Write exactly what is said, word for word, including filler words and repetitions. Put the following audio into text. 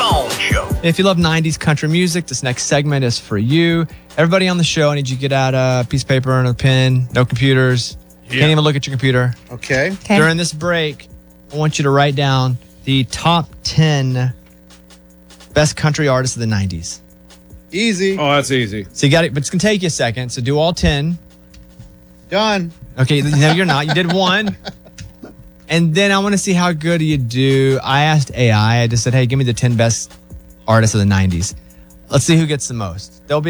Bone Show. If you love nineties country music, this next segment is for you. Everybody on the show, I need you to get out a piece of paper and a pen. No computers. You can't even look at your computer. Okay. Okay. During this break, I want you to write down the top ten best country artists of the nineties. Easy. Oh, that's easy. So you got it, but it's going to take you a second. So do all ten. Done. Okay, no, you're not. You did one. And then I want to see how good you do. I asked A I, I just said, hey, give me the ten best artists of the nineties. Let's see who gets the most. There'll be